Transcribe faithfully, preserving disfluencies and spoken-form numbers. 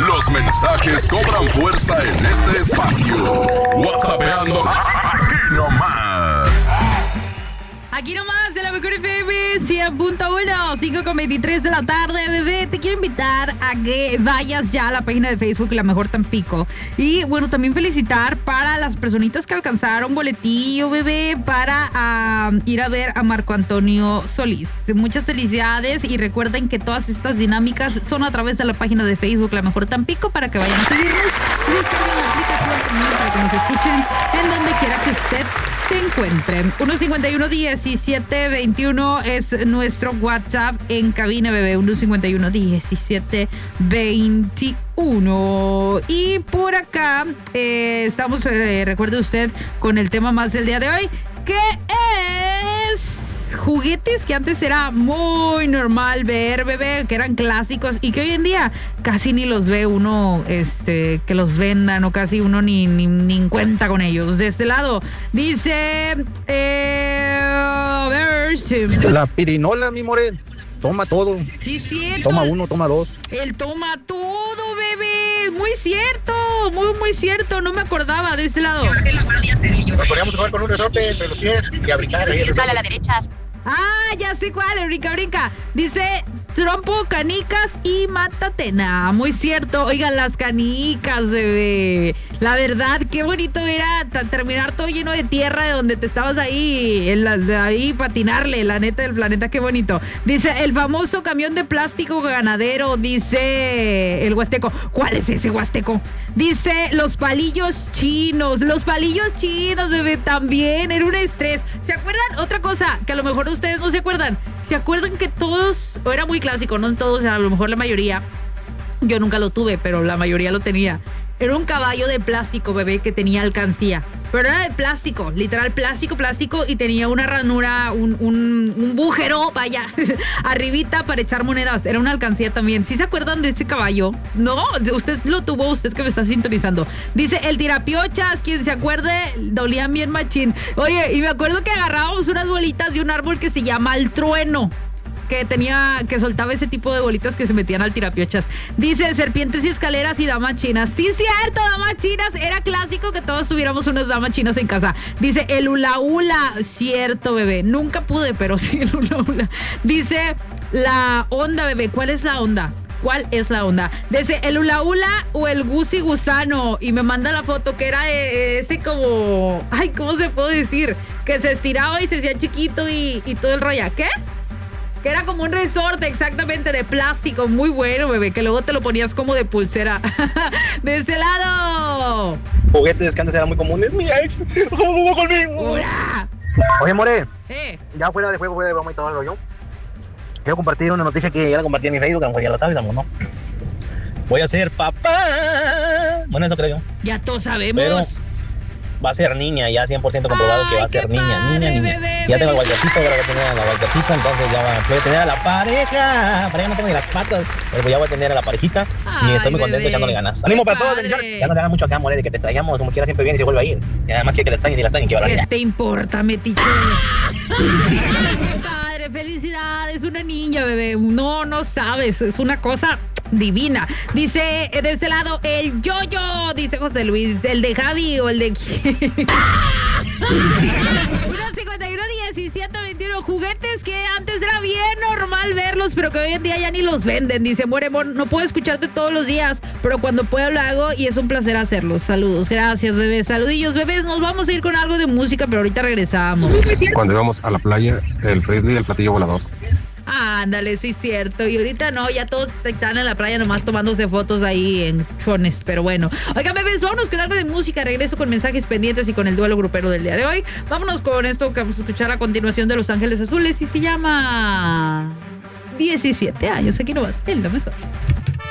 Los mensajes cobran fuerza en este espacio. WhatsAppeando aquí nomás. Aquí nomás de la mejor F M cien punto uno, cinco con veintitrés de la tarde, bebé. Te quiero invitar a que vayas ya a la página de Facebook La Mejor Tampico. Y bueno, también felicitar para las personitas que alcanzaron boletillo, bebé, para uh, ir a ver a Marco Antonio Solís. Muchas felicidades y recuerden que todas estas dinámicas son a través de la página de Facebook La Mejor Tampico para que vayan a seguirnos y descarguen la aplicación también para que nos escuchen en donde quiera que usted se encuentren. uno cincuenta y uno diecisiete veintiuno es nuestro WhatsApp en cabina, bebé. uno cincuenta y uno diecisiete veintiuno. Y por acá eh, estamos, eh, recuerde usted, con el tema más del día de hoy, que es juguetes que antes era muy normal ver, bebé, que eran clásicos y que hoy en día casi ni los ve uno, este, que los vendan, o casi uno ni, ni, ni cuenta con ellos. De este lado dice eh, a ver, sí. La pirinola, mi more, toma todo. Sí, cierto. Toma uno, toma dos. El toma todo, bebé. Muy cierto, muy, muy cierto. No me acordaba. De este lado. Nos podríamos jugar con un resorte entre los pies y a brincar. Sale a la derecha. Ah, ya sé cuál, brinca, brinca. Dice trompo, canicas y matatena. Muy cierto. Oigan, las canicas, bebé. La verdad, qué bonito era t- terminar todo lleno de tierra de donde te estabas ahí, en la, de ahí patinarle, la neta del planeta, qué bonito. Dice el famoso camión de plástico ganadero, dice el huasteco. ¿Cuál es ese huasteco? Dice los palillos chinos. Los palillos chinos, bebé, también era un estrés. ¿Se acuerdan? Otra cosa que a lo mejor ustedes no se acuerdan. ¿Se acuerdan que todos, o era muy clásico, no todos, a lo mejor la mayoría, yo nunca lo tuve, pero la mayoría lo tenía? Era un caballo de plástico, bebé, que tenía alcancía. Pero era de plástico, literal plástico, plástico, y tenía una ranura, un, un, un bujero, vaya, arribita para echar monedas. Era una alcancía también. ¿Sí se acuerdan de ese caballo? No, usted lo tuvo, usted que me está sintonizando. Dice el tirapiochas, quien se acuerde, dolían bien machín. Oye, y me acuerdo que agarrábamos unas bolitas de un árbol que se llama el trueno, que tenía, que soltaba ese tipo de bolitas que se metían al tirapiochas. Dice serpientes y escaleras y damas chinas. Sí, cierto, damas chinas. Era clásico que todos tuviéramos unas damas chinas en casa. Dice el hula hula. Cierto, bebé. Nunca pude, pero sí el hula hula. Dice la onda, bebé. ¿Cuál es la onda? ¿Cuál es la onda? Dice el hula hula o el gusi gusano. Y me manda la foto que era eh, ese como... Ay, ¿cómo se puede decir? Que se estiraba y se hacía chiquito y, y todo el rollo. ¿Qué? Que era como un resorte, exactamente, de plástico. Muy bueno, bebé, que luego te lo ponías como de pulsera. De este lado. Juguetes que antes eran muy comunes. Mi ex, ¿cómo jugó conmigo? ¡Hurra! Oye, more, Eh. ya fuera de juego, fuera de broma y todo el rollo, quiero compartir una noticia que ya la compartí en mi Facebook, a lo mejor ya la sabes, amor, ¿no? Voy a ser papá. Bueno, eso creo yo. Ya todos sabemos. Pero va a ser niña, ya cien por ciento comprobado. Ay, que va a ser niña, padre, niña, niña. Bebé, ya tengo el bebé. guayacito, ahora voy a tener a la guayacita, entonces ya va, voy a tener a la pareja. Pareja no tengo ni las patas, pero pues ya voy a tener a la parejita. Ay, y estoy muy contento bebé. echándole ganas. ¡Ánimo para todos, padre. bendiciones! Ya no le hagan mucho acá, more, de que te extrañamos, como quiera siempre viene y se vuelve a ir. Y además quiere que la extrañen y la extrañen, qué ¿Qué barbaridad. te importa, metiche? Padre, felicidades, una niña, bebé. No, no sabes, es una cosa divina. Dice eh, de este lado el yo-yo, dice José Luis, el de Javi o el de uno cincuenta y uno diecisiete veintiuno. Juguetes que antes era bien normal verlos, pero que hoy en día ya ni los venden. Dice Moremón, no puedo escucharte todos los días, pero cuando puedo lo hago y es un placer hacerlo. Saludos, gracias, bebés. Saludillos, bebés. Nos vamos a ir con algo de música, pero ahorita regresamos. Cuando íbamos a la playa, el Freddy y el platillo volador. Ándale, sí es cierto. Y ahorita no, ya todos están en la playa nomás tomándose fotos ahí en chones, pero bueno. Oigan, bebés, vámonos con algo de música. Regreso con mensajes pendientes y con el duelo grupero del día de hoy. Vámonos con esto que vamos a escuchar a continuación de Los Ángeles Azules y se llama diecisiete años. Aquí no vas, el lo mejor.